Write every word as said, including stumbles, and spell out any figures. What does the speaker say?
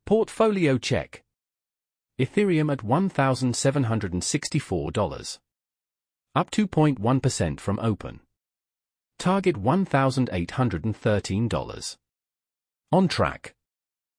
Portfolio check. Ethereum at one thousand seven hundred sixty-four dollars. Up two point one percent from open. Target one thousand eight hundred thirteen dollars. On track.